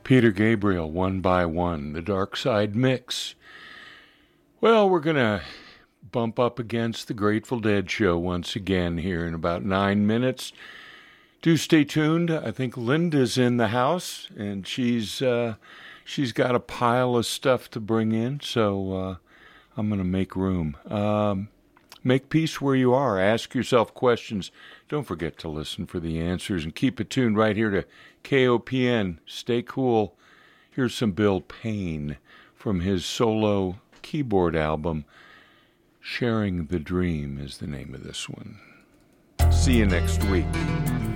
Peter Gabriel, One by One, the Dark Side Mix. Well, we're going to bump up against the Grateful Dead show once again here in about 9 minutes. Do stay tuned. I think Linda's in the house, and she's got a pile of stuff to bring in, so I'm going to make room. Make peace where you are. Ask yourself questions. Don't forget to listen for the answers, and keep it tuned right here to KOPN. Stay cool. Here's some Bill Payne from his solo keyboard album. Sharing the Dream is the name of this one. See you next week.